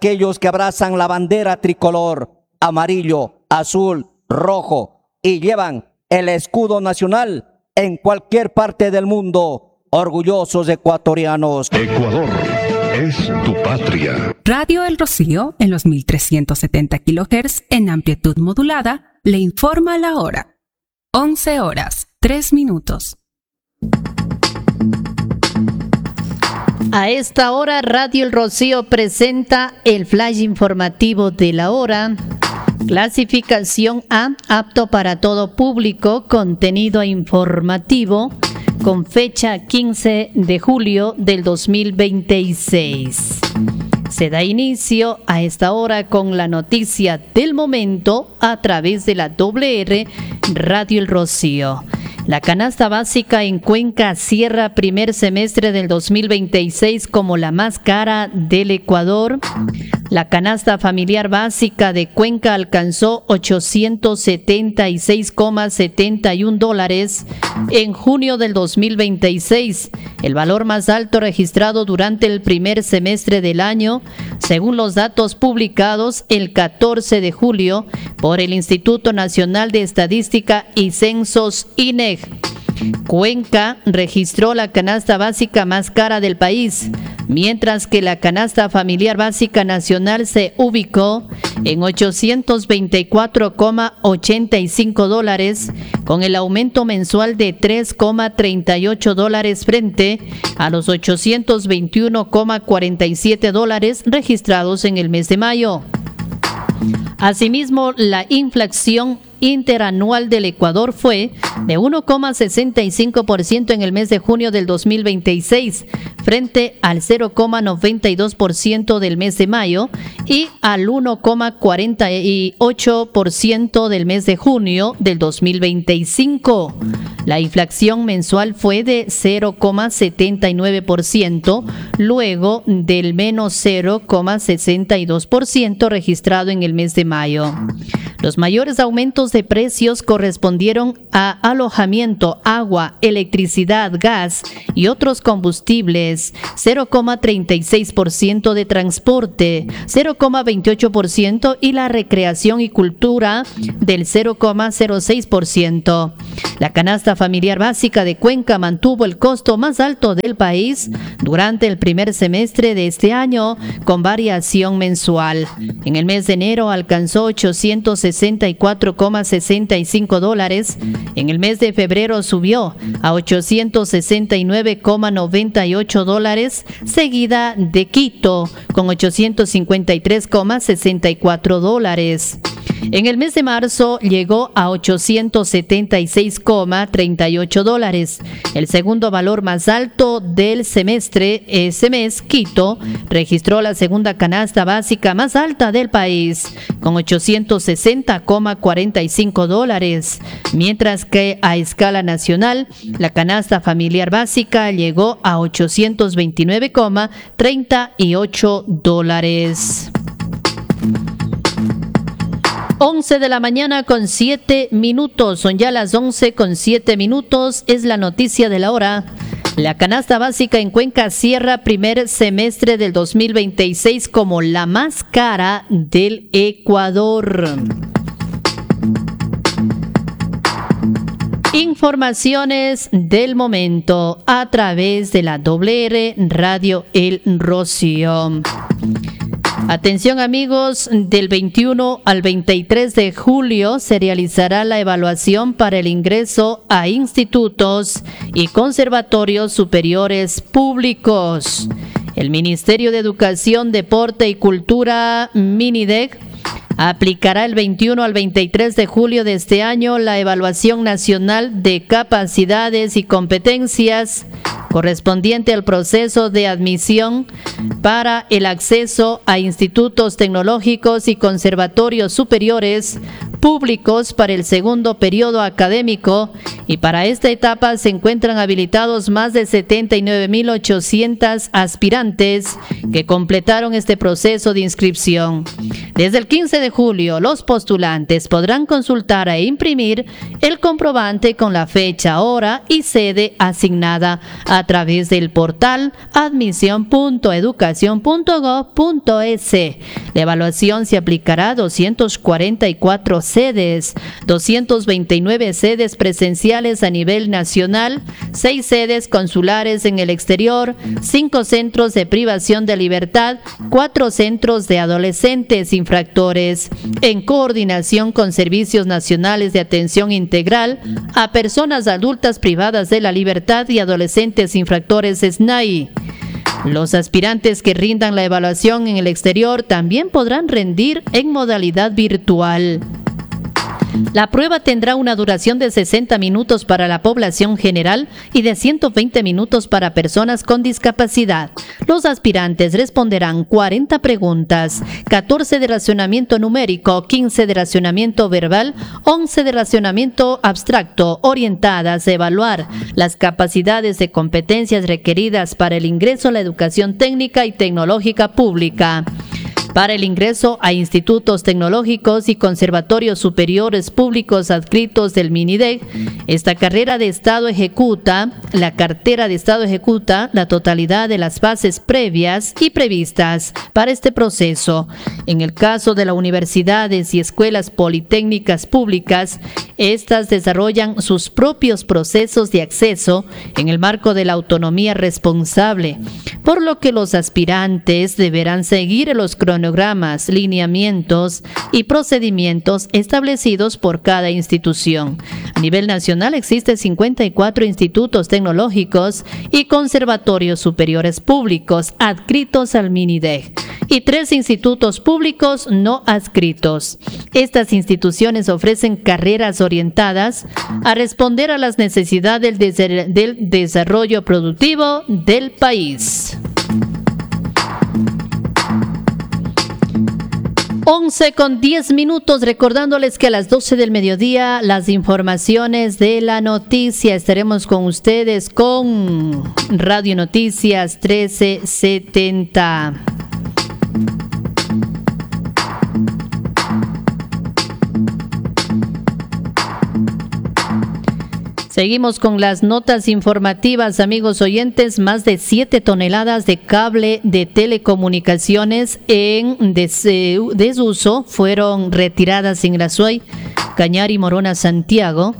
aquellos que abrazan la bandera tricolor, amarillo, azul, rojo y llevan el escudo nacional en cualquier parte del mundo. Orgullosos ecuatorianos. Ecuador es tu patria. Radio El Rocío, en los 1370 kHz en amplitud modulada, le informa la hora. 11 horas, 3 minutos. A esta hora, Radio El Rocío presenta el flash informativo de la hora. Clasificación A, apto para todo público, contenido informativo, con fecha 15 de julio del 2026. Se da inicio a esta hora con la noticia del momento a través de la WR Radio El Rocío. La canasta básica en Cuenca cierra primer semestre del 2026 como la más cara del Ecuador. La canasta familiar básica de Cuenca alcanzó $876,71 en junio del 2026, el valor más alto registrado durante el primer semestre del año, según los datos publicados el 14 de julio por el Instituto Nacional de Estadística y Censos INEC. Cuenca registró la canasta básica más cara del país, mientras que la canasta familiar básica nacional se ubicó en $824,85, con el aumento mensual de $3,38 frente a los $821,47 registrados en el mes de mayo. Asimismo, la inflación interanual del Ecuador fue de 1,65% en el mes de junio del 2026, frente al 0,92% del mes de mayo y al 1,48% del mes de junio del 2025. La inflación mensual fue de 0,79%, luego del menos 0,62% registrado en el mes de mayo. Los mayores aumentos de precios correspondieron a alojamiento, agua, electricidad, gas y otros combustibles, 0,36% de transporte, 0,28% y la recreación y cultura del 0,06%. La canasta familiar básica de Cuenca mantuvo el costo más alto del país durante el primer semestre de este año, con variación mensual. En el mes de enero alcanzó $864,65. En el mes de febrero subió a $869,98, seguida de Quito con $853,64. En el mes de marzo llegó a $876,38. El segundo valor más alto del semestre, ese mes, Quito registró la segunda canasta básica más alta del país, con $860,45, mientras que a escala nacional, la canasta familiar básica llegó a $829,38. 11 de la mañana con 7 minutos, son ya las 11 con 7 minutos, es la noticia de la hora. La canasta básica en Cuenca cierra primer semestre del 2026 como la más cara del Ecuador. Informaciones del momento a través de la WR Radio El Rocío. Atención amigos, del 21 al 23 de julio se realizará la evaluación para el ingreso a institutos y conservatorios superiores públicos. El Ministerio de Educación, Deporte y Cultura, MINIDEC, aplicará el 21 al 23 de julio de este año la evaluación nacional de capacidades y competencias correspondiente al proceso de admisión para el acceso a institutos tecnológicos y conservatorios superiores públicos para el segundo periodo académico, y para esta etapa se encuentran habilitados más de 79.800 aspirantes que completaron este proceso de inscripción. Desde el 15 de julio, los postulantes podrán consultar e imprimir el comprobante con la fecha, hora y sede asignada a a través del portal admisión.educación.gov.es. La evaluación se aplicará a 244 sedes, 229 sedes presenciales a nivel nacional, 6 sedes consulares en el exterior, 5 centros de privación de libertad, 4 centros de adolescentes infractores, en coordinación con Servicios Nacionales de Atención Integral a Personas Adultas Privadas de la Libertad y Adolescentes Infractores SNAI. Los aspirantes que rindan la evaluación en el exterior también podrán rendir en modalidad virtual. La prueba tendrá una duración de 60 minutos para la población general y de 120 minutos para personas con discapacidad. Los aspirantes responderán 40 preguntas, 14 de racionamiento numérico, 15 de racionamiento verbal, 11 de racionamiento abstracto, orientadas a evaluar las capacidades de competencias requeridas para el ingreso a la educación técnica y tecnológica pública. Para el ingreso a institutos tecnológicos y conservatorios superiores públicos adscritos del MINIDEC, esta carrera de Estado la cartera de Estado ejecuta la totalidad de las fases previas y previstas para este proceso. En el caso de las universidades y escuelas politécnicas públicas, estas desarrollan sus propios procesos de acceso en el marco de la autonomía responsable, por lo que los aspirantes deberán seguir los cronogramas, lineamientos y procedimientos establecidos por cada institución. A nivel nacional existen 54 institutos tecnológicos y conservatorios superiores públicos adscritos al MINIDEC y 3 institutos públicos no adscritos. Estas instituciones ofrecen carreras orientadas a responder a las necesidades del desarrollo productivo del país. 11:10, recordándoles que a las 12 del mediodía las informaciones de la noticia. Estaremos con ustedes con Radio Noticias 1370. Seguimos con las notas informativas, amigos oyentes. Más de 7 toneladas de cable de telecomunicaciones en desuso fueron retiradas en Grazuay, Cañari, Morona, Santiago,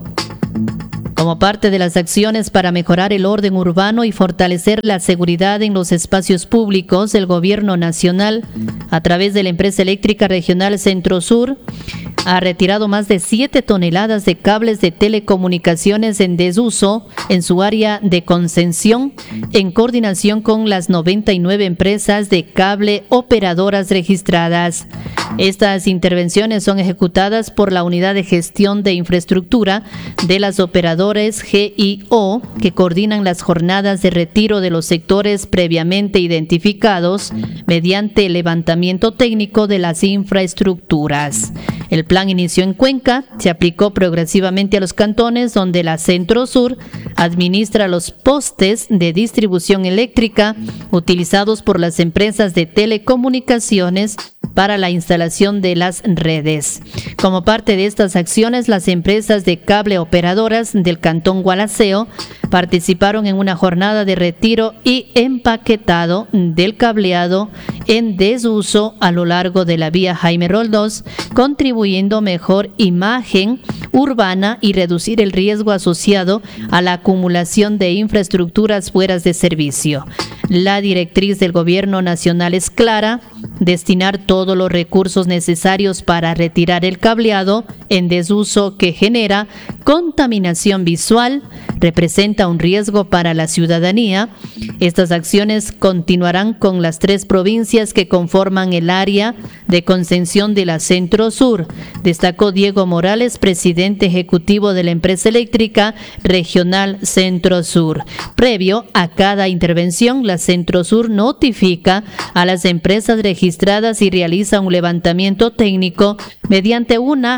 como parte de las acciones para mejorar el orden urbano y fortalecer la seguridad en los espacios públicos. El Gobierno Nacional, a través de la Empresa Eléctrica Regional Centro Sur, ha retirado más de 7 toneladas de cables de telecomunicaciones en desuso en su área de concesión, en coordinación con las 99 empresas de cable operadoras registradas. Estas intervenciones son ejecutadas por la Unidad de Gestión de Infraestructura de las operadoras GIO, que coordinan las jornadas de retiro de los sectores previamente identificados mediante el levantamiento técnico de las infraestructuras. El plan inició en Cuenca, se aplicó progresivamente a los cantones, donde la Centro Sur administra los postes de distribución eléctrica utilizados por las empresas de telecomunicaciones para la instalación de las redes. Como parte de estas acciones, las empresas de cable operadoras del Cantón Gualaceo participaron en una jornada de retiro y empaquetado del cableado en desuso a lo largo de la vía Jaime Roldós, contribuyendo a mejor imagen urbana y reducir el riesgo asociado a la acumulación de infraestructuras fuera de servicio. La directriz del Gobierno Nacional es clara: destinar todos los recursos necesarios para retirar el cableado en desuso que genera contaminación visual, representa un riesgo para la ciudadanía. Estas acciones continuarán con las 3 provincias que conforman el área de concesión de la Centro Sur, destacó Diego Morales, presidente ejecutivo de la Empresa Eléctrica Regional Centro Sur. Previo a cada intervención, la Centro Sur notifica a las empresas registradas y realiza un levantamiento técnico mediante una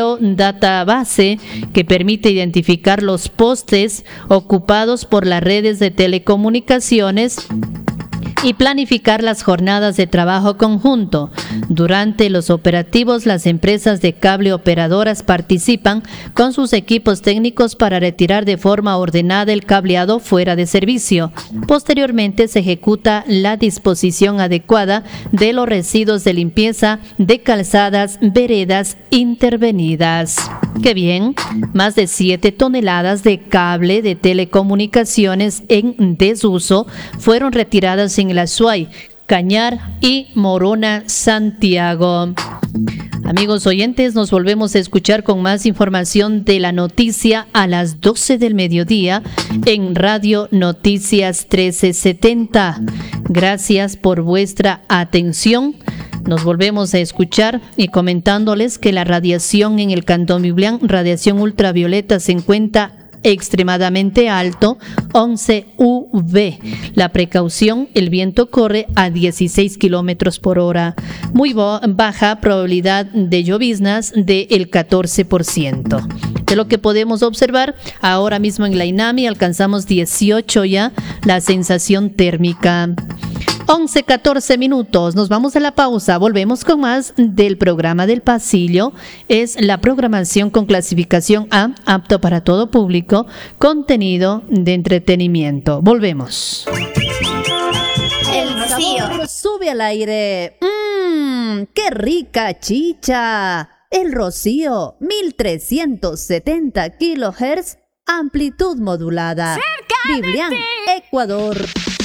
geodatabase que permite identificar los postes ocupados por las redes de telecomunicaciones y planificar las jornadas de trabajo conjunto. Durante los operativos, las empresas de cable operadoras participan con sus equipos técnicos para retirar de forma ordenada el cableado fuera de servicio. Posteriormente se ejecuta la disposición adecuada de los residuos de limpieza de calzadas, veredas intervenidas. ¡Qué bien! Más de 7 toneladas de cable de telecomunicaciones en desuso fueron retiradas en el Azuay, Cañar y Morona, Santiago. Amigos oyentes, nos volvemos a escuchar con más información de la noticia a las 12 del mediodía en Radio Noticias 1370. Gracias por vuestra atención. Nos volvemos a escuchar y comentándoles que la radiación en el Cantón Biblián, radiación ultravioleta, se encuentra extremadamente alto, 11 UV. La precaución, el viento corre a 16 kilómetros por hora. Muy baja probabilidad de lloviznas del 14%. De lo que podemos observar, ahora mismo en la INAMI alcanzamos 18 ya, la sensación térmica. 11:14 minutos, nos vamos a la pausa, volvemos con más del programa del pasillo. Es la programación con clasificación A, apto para todo público, contenido de entretenimiento. Volvemos. El Rocío Sube al aire. ¡Qué rica chicha! El Rocío, 1370 kilohertz, amplitud modulada. Biblián, Ecuador.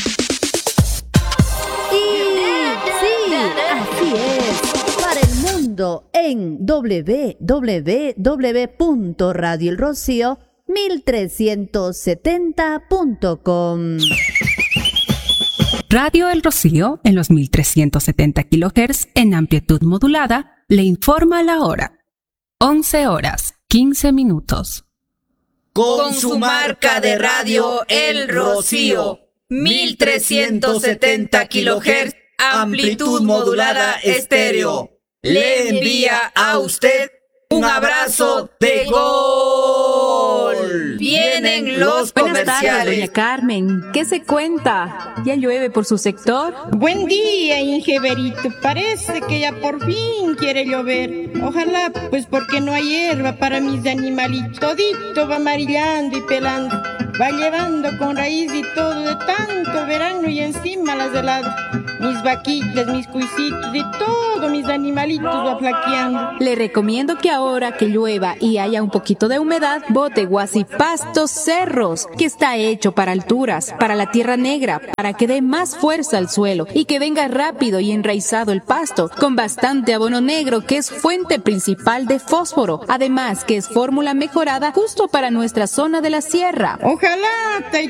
Sí, así es, para el mundo en www.radioelrocío1370.com. Radio El Rocío, en los 1370 kHz en amplitud modulada, le informa la hora. 11:15. Con su marca de radio El Rocío, 1370 kHz, amplitud modulada estéreo. Le envía a usted un abrazo de gol. Vienen los Buenas tardes, comerciales. doña Carmen. ¿Qué se cuenta? ¿Ya llueve por su sector? Buen día, Ingeberito. Parece que ya por fin quiere llover. Ojalá, pues porque no hay hierba para mis animalitos. Todito va amarillando y pelando. Va llevando con raíz y todo de tanto verano y encima las heladas. Mis vaquitas, mis cuisitos y todo mis animalitos va flaqueando. Le recomiendo que ahora que llueva y haya un poquito de humedad, bote Guasipastos Cerros, que está hecho para alturas, para la tierra negra, para que dé más fuerza al suelo y que venga rápido y enraizado el pasto, con bastante abono negro que es fuente principal de fósforo, además que es fórmula mejorada justo para nuestra zona de la sierra. Ojalá,